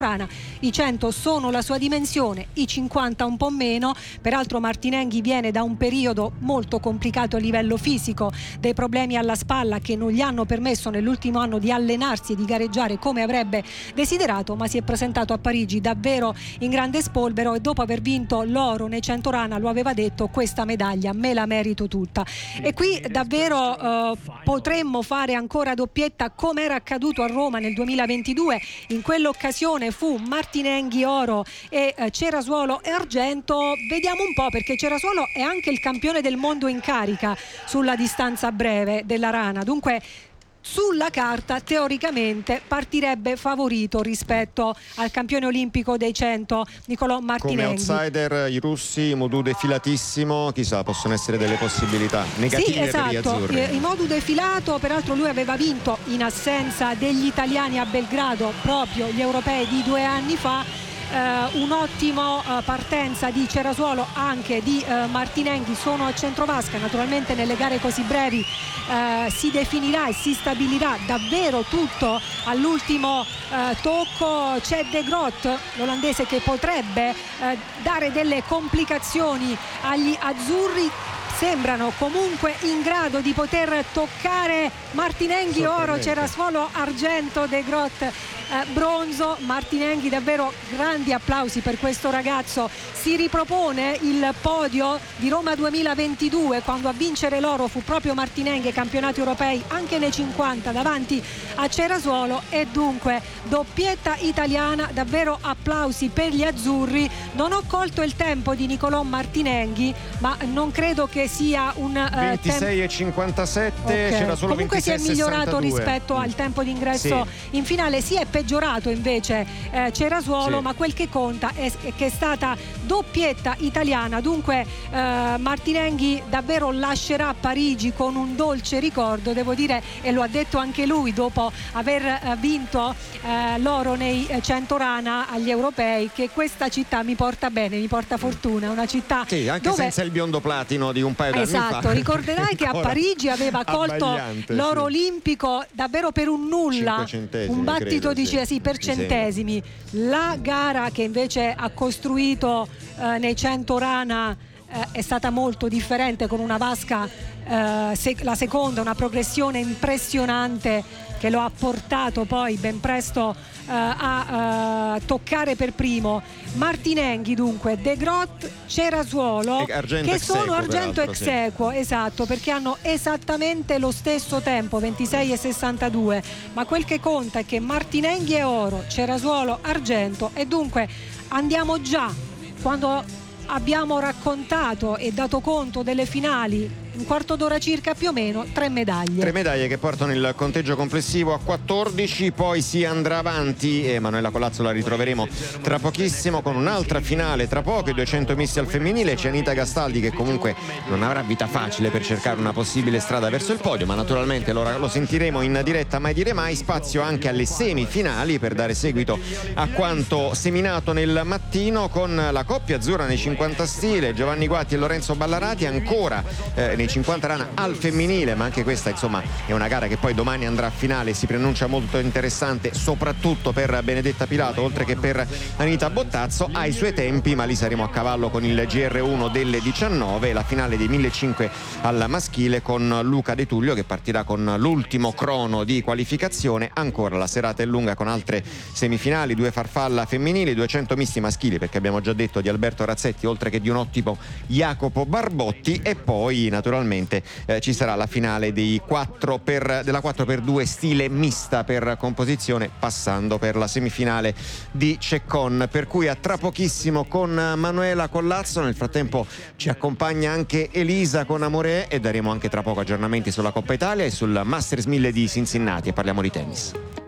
I 100 sono la sua dimensione, i 50 un po' meno. Peraltro Martinenghi viene da un periodo molto complicato a livello fisico, dei problemi alla spalla che non gli hanno permesso nell'ultimo anno di allenarsi e di gareggiare come avrebbe desiderato, ma si è presentato a Parigi davvero in grande spolvero e dopo aver vinto l'oro nei 100 rana lo aveva detto: questa medaglia me la merito tutta. E qui davvero potremmo fare ancora doppietta come era accaduto a Roma nel 2022. In quell'occasione fu Martinenghi oro e Cerasuolo argento. Vediamo un po', perché Cerasuolo è anche il campione del mondo in carica sulla distanza breve della rana, dunque sulla carta teoricamente partirebbe favorito rispetto al campione olimpico dei 100 Nicolò Martinenghi. Come outsider i russi, Modou defilatissimo, chissà, possono essere delle possibilità negative. Sì, esatto, per gli azzurri. Modou defilato, peraltro lui aveva vinto in assenza degli italiani a Belgrado proprio gli europei di 2 anni fa. Un'ottima partenza di Cerasuolo, anche di Martinenghi. Sono a centrovasca, naturalmente nelle gare così brevi si definirà e si stabilirà davvero tutto all'ultimo tocco. C'è De Groot, l'olandese, che potrebbe dare delle complicazioni agli azzurri. Sembrano comunque in grado di poter toccare Martinenghi oro, Cerasuolo argento, De Groot bronzo. Martinenghi, davvero grandi applausi per questo ragazzo. Si ripropone il podio di Roma 2022, quando a vincere l'oro fu proprio Martinenghi ai campionati europei anche nei 50 davanti a Cerasuolo, e dunque doppietta italiana. Davvero applausi per gli azzurri. Non ho colto il tempo di Nicolò Martinenghi, ma non credo che sia un 26,57. Okay. C'era solo comunque 26,62. si è migliorato rispetto al tempo d'ingresso in finale. Si è peggiorato invece Cerasuolo, ma quel che conta è che è stata doppietta italiana. Dunque Martinenghi davvero lascerà Parigi con un dolce ricordo, devo dire, e lo ha detto anche lui dopo aver vinto l'oro nei 100 rana agli europei, che questa città mi porta bene, mi porta fortuna. Una città anche dove... senza il biondo platino di un paio d'anni fa. Esatto, ricorderai che a Parigi aveva colto l'oro olimpico davvero per un nulla, un battito di per centesimi. La gara che invece ha costruito nei 100 rana è stata molto differente, con una vasca la seconda, una progressione impressionante che lo ha portato poi ben presto a toccare per primo Martinenghi. Dunque De Groot, Cerasuolo, che sono argento ex equo, esatto, perché hanno esattamente lo stesso tempo, 26,62, ma quel che conta è che Martinenghi è oro, Cerasuolo argento, e dunque andiamo già, quando abbiamo raccontato e dato conto delle finali, un quarto d'ora circa più o meno, 3 medaglie. 3 medaglie che portano il conteggio complessivo a 14, poi si andrà avanti e Manuela Collazzo la ritroveremo tra pochissimo con un'altra finale tra poco, i 200 misti al femminile. C'è Anita Gastaldi che comunque non avrà vita facile per cercare una possibile strada verso il podio, ma naturalmente lo sentiremo in diretta Mai dire mai. Spazio anche alle semifinali per dare seguito a quanto seminato nel mattino con la coppia azzurra nei 50 stile, Giovanni Guatti e Lorenzo Ballarati, ancora nei 50 rana al femminile, ma anche questa insomma è una gara che poi domani andrà a finale, si preannuncia molto interessante soprattutto per Benedetta Pilato oltre che per Anita Bottazzo ai suoi tempi, ma lì saremo a cavallo con il GR1 delle 19, la finale dei 1500 al maschile con Luca De Tullio che partirà con l'ultimo crono di qualificazione. Ancora la serata è lunga con altre semifinali, 2 farfalla femminili, 200 misti maschili, perché abbiamo già detto di Alberto Razzetti oltre che di un ottimo Jacopo Barbotti, e poi naturalmente ci sarà la finale della 4x2 stile mista per composizione, passando per la semifinale di Ceccon, per cui a tra pochissimo con Manuela Collazzo. Nel frattempo ci accompagna anche Elisa con Amore e daremo anche tra poco aggiornamenti sulla Coppa Italia e sul Masters 1000 di Cincinnati, e parliamo di tennis.